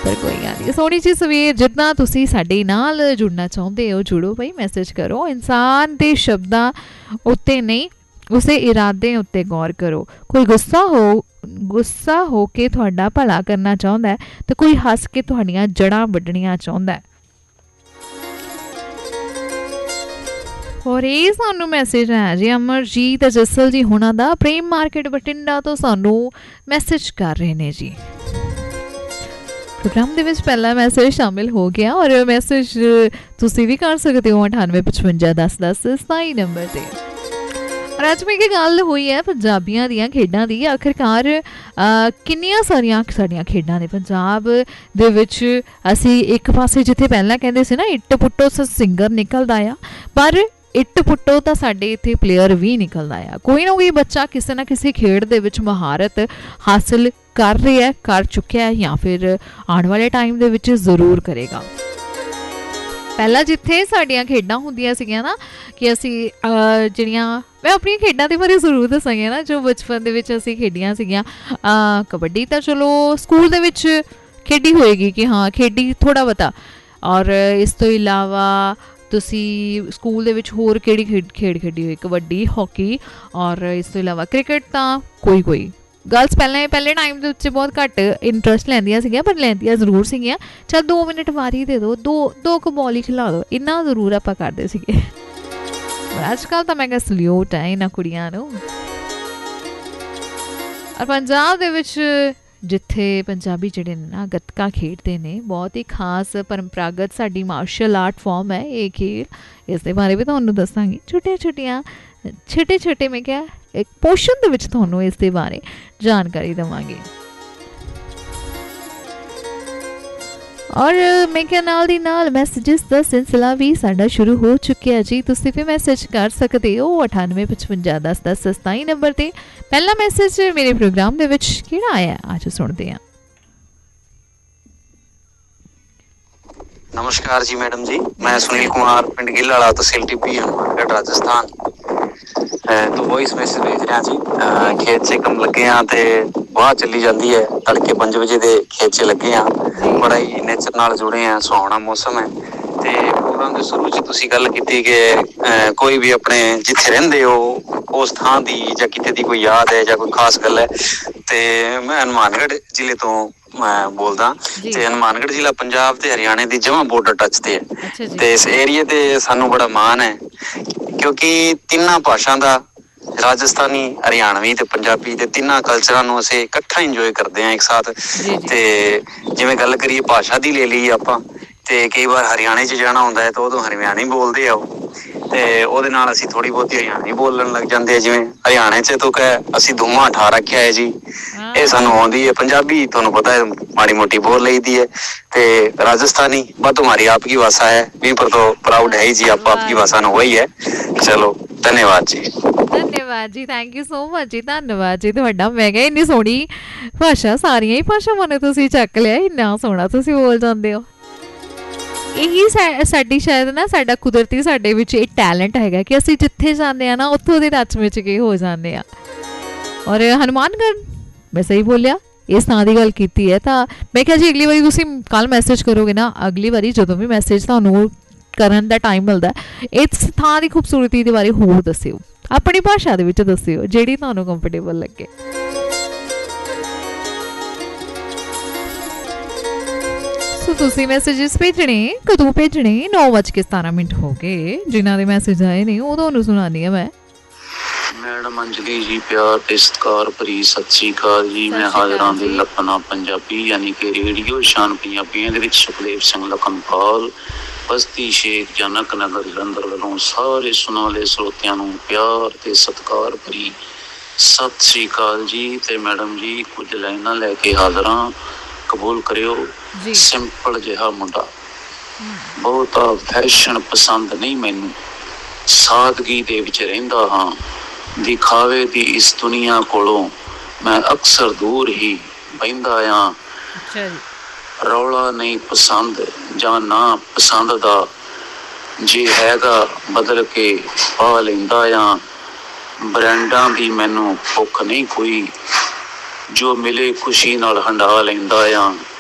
पर कोई गल नहीं। सोहनी जी सवेर जितना तुसी साडे नाल जुड़ना चाहुंदे हो जुड़ो भाई, मैसेज करो। इंसान दे शब्दां उत्ते नहीं उसके इरादे उत्ते गौर करो। कोई गुस्सा हो के तुहाडा भला करना चाहुंदा है ते कोई हस के तुहाडियां जड़ां वड्डणियां चाहुंदा है। और ये सानू मैसेज है जी अमरजीत जसल जी हुणां दा प्रेम मार्केट बठिंडा तो सानू मैसेज कर रहे ने जी। प्रोग्राम दे विच पहला मैसेज शामिल हो गया और मैसेज तुसी भी कर सकते हो 9855101027 नंबर ते। और अज में गल हुई है पंजाबियां दियां खेडां दी। आखिरकार किन्नियां सारियां साडियां खेडां ने पंजाब दे विच। असी एक पासे जिथे पहला कहंदे सी ना इट्ट पुट्टो सिंगर निकलदा आ, पर इट्ट पुट्टो तो साडे इत्थे प्लेयर भी निकलदा आ। कोई ना कोई बच्चा किसी ना किसी खेड दे विच महारत हासिल कर रहा है, कर चुक्या है या फिर आने वाले टाइम दे विच जरूर करेगा। पहला जिथे साडियां खेडां हुंदियां सीगियां ना कि असी जिहड़ियां मैं अपनी खेडां दे बारे जरूर दसांगी ना जो बचपन दे विच असी खेडियां सीगियां। कबड्डी तो चलो स्कूल दे विच खेडी होएगी कि हाँ खेडी थोड़ा बता, और इस तो इलावा तुसी स्कूल दे विच होर केड़ी खेड खेडी होई? कबड्डी, हॉकी और इस तो इलावा क्रिकेट। तां कोई गर्ल्स पहले टाइम के उत्ते बहुत घट इंटरस्ट लैंदियां सीगियां, पर लैंदियां जरूर सीगियां। चल 2 मिनट वारी दे दो, दो क बॉल ही खिला दो, इन्ना जरूर आपां करदे सीगे। अजकल तो मैं कह सल्यूट है इन्हां कुड़ियां नूं। और पंजाब दे विच जिथे पंजाबी जिहड़े ने ना गतका खेडते ने, बहुत ही खास परंपरागत साडी मार्शल आर्ट फॉर्म है ये खेल। इस दे बारे भी तुहानूं दसांगी छोटे मैं क्या एक पोर्शन दे विच तुहानूं इस दे बारे जानकारी देवांगी। और मैं क्या नाल दी नाल मैसेजेस दा सिलसिला भी साडा शुरू हो चुकिया जी। तुसी भी मैसेज कर सकते हो 9855101027 नंबर ते। पहला मैसेज मेरे प्रोग्राम दे विच किहड़ा आया आज सुनते हैं। नमस्कार जी मैडम जी, मैं सुनील कुमार पिंड गिल्लाड़ा तहसील टिप्पी मार्केट राजस्थान तो वॉइस मैसेज भेज रहा जी। खेत से कम लगे हाँ ते वाह चली जाती है, तड़के 5 बजे दे खेत से लगे हाँ, बड़ा ही नेचर नाल जुड़े हैं, सुहावना मौसम है। ते प्रोग्राम के शुरू च तुसी गल कीती कि कोई भी अपने जिथे रहिंदे हो उस थां दी जां किते दी कोई याद है जां कोई खास गल है। ते मैं हनुमानगढ़ जिले तो बोलदा ते हनुमानगढ़ जिला पंजाब ते हरियाणे दी जमां बॉर्डर टच ते है। ते इस एरिए ते सानू बड़ा मान है क्योंकि तिन्ना भाषा दा राजस्थानी, हरियाणवी ते पंजाबी ते तिन्ना कल्चरां नूं असीं इकट्ठा इंजॉय करदे हैं एक साथ। ते जिवें गल करिए भाषा दी ले लईए आपां ते कई बार हरियाणे च जाना हुंदा है तो उदों हरियाणी बोलदे आ ते ओहदे नाल असीं थोड़ी बहुती हरियाणी बोलण लग जांदे। जिवें हरियाणे च तो कह असीं धूमा ठा रखिया है जी, ये सानू आउंदी है। पंजाबी तुहानूं पता है माड़ी मोटी बोल लईदी है ते राजस्थानी बस तुम्हारी आपकी भाषा है, भी पर तो प्राउड है ही जी, आपकी भाषा ना वही है। चलो धन्यवाद जी। धन्यवाद जी, थैंक यू सो मच जी, धन्यवाद जी तुहाडा। मैं कहा इन्नी सोहनी भाषा सारियां ही भाषावां ने तुसीं चक लिया, इन्ना सोहना तुसीं बोल जांदे हो। यही साडी शायद ना साडा कुदरती साडे विच एक टैलेंट हैगा कि असीं जिथे जांदे आ ना उत्थों दे टच विच के हो जांदे आ। और हनुमानगढ़ मैं सही बोलिया इस थां दी गल कीती है तां मैं कहा जी अगली बारी तुसीं कल मैसेज करोगे ना, अगली बारी जदों भी मैसेज तुहानूं करन दा टाइम मिलदा इस थां दी खूबसूरती दे बारे होर दस्सिओ, अपनी भाषा दे विच दस्सिओ जेह्ड़ी तुहानूं कंफर्टेबल लगे। सो तुसीं मैसेजेस भेजने कदों भेजने 9:17 हो गए। जिन्हां दे मैसेज आए ने ओह तुहानूं सुणानी है मैं। मैडम अंजलि जी प्यार ते सत्कार भरी सत श्री अकाल जी। मैं हाजरां दे लखना पंजाबी यानी कि रेडियो शान पंजाबियां दे विच सुखदेव सिंह लखनपाल बस्ती शेख जनक नगर जलंधर वालों सारे सुनने वाले श्रोतियां नूं प्यार ते सत्कार भरी सत श्री अकाल जी। ते मैडम जी कुछ लाइनां लैके हाजरां, कबूल करियो। सिंपल जिहा मुंडा, बहुता फैशन पसंद नहीं मैनू, सादगी दे विच रहिंदा हां, दिखावे दी इस दुनिया कोलों मैं अक्सर दूर ही बहिंदा आ। रौला नहीं पसंद जां ना पसंद दा, जे हैगा बदल के पा लैंदा आ। ब्रांडां दी मैनू भुख नहीं कोई, जो मिले खुशी नाल हंडा लैंदा आ।